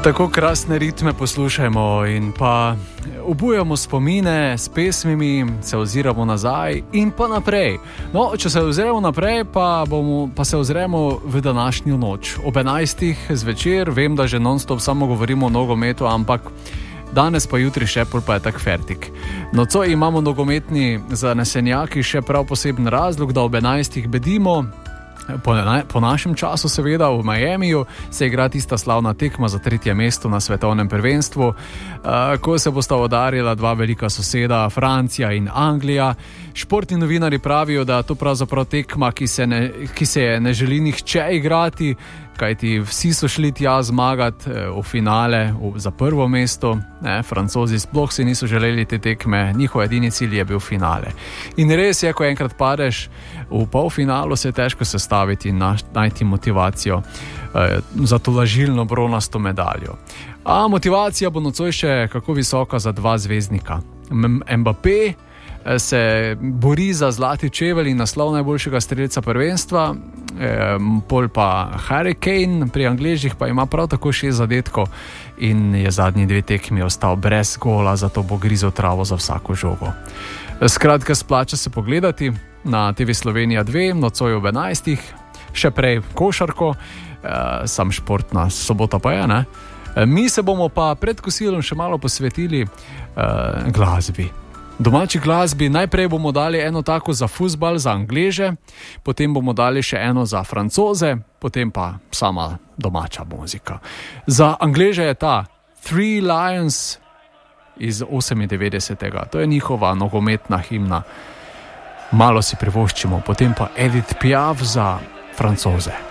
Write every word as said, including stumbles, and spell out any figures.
Tako krasne ritme poslušajmo in pa obujamo spomine s pesmimi, se oziramo nazaj in pa naprej. No, če se oziramo naprej, pa, bomo, pa se oziramo v današnjo noč. Ob enajstih zvečer, vem, da že non-stop samo govorimo o nogometu, ampak danes pa jutri še, pol pa je tak fertik. Nocoj imamo nogometni zanesenjaki še prav poseben razlog, da ob enajstih bedimo. Po, na, po našem času seveda v Miamiju se igra tista slavna tekma za tretje mesto na svetovnem prvenstvu, uh, ko se bosta udarila dva velika soseda, Francija in Anglija. Športni novinari pravijo, da je to pravzaprav tekma, ki se, ne, ki se je ne želi nihče igrati, kajti vsi so šli tja zmagati v finale v, za prvo mesto. Ne, Francozi sploh si niso želeli te tekme, njihov edini cilj je bil finale. In res je, ko enkrat padeš v polfinalu, se je težko sestaviti in najti motivacijo eh, za to lažilno bronasto medaljo. A motivacija bo nocoj še kako visoka za dva zvezdnika. Mbappé se bori za zlati čevelj in naslov najboljšega strelca prvenstva, eh, pol pa Harry Kane pri Angležih pa ima prav tako šest zadetkov in je zadnji dve tekmi ostal brez gola, zato bo grizel travo za vsako žogo. Skratka, splača se pogledati na T V Slovenija dve, nocoj ob enajstih, še prej košarko, eh, sam športna sobota pa je, ne? Mi se bomo pa pred kosilom še malo posvetili eh, glasbi. Domači glasbi. Najprej bomo dali eno tako za fuzbal, za Angleže, potem bomo dali še eno za Francoze, potem pa sama domača muzika. Za Angleže je ta Three Lions iz osemindevetdesetega. To je njihova nogometna himna. Malo si privoščimo, potem pa Edith Piaf za Francoze.